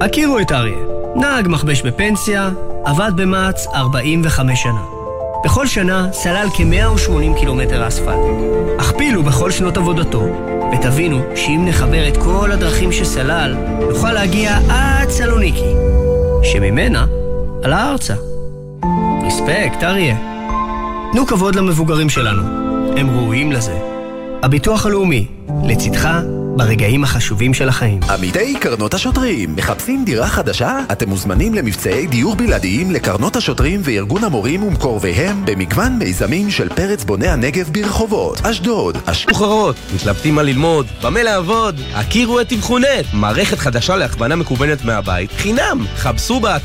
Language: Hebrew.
הכירו את אריה. נהג מכבש בפנסיה, עבד במעץ 45 שנה. בכל שנה סלל כ-180 קילומטר אספלט. הכפילו בכל שנות עבודתו, ותבינו שאם נחבר את כל הדרכים שסלל, נוכל להגיע עד סלוניקי, שממנה על הארצה. רספקט, אריה. תנו כבוד למבוגרים שלנו, הם ראויים לזה. הביטוח הלאומי, לצדך ברגעים החשובים של החיים. עמיתי קרנות השוטרים, מחפשים דירה חדשה? אתם מוזמנים למבצעי דיור בלעדיים לקרנות השוטרים וארגון המורים ומקורביהם במגוון מיזמים של פרץ בוני הנגב ברחובות, אשדוד, משוחררות, מתלבטים מה ללמוד, במה לעבוד? הכירו את תבחונת, מערכת חדשה להכוונה מקוונת מהבית, חינם. חפשו באתר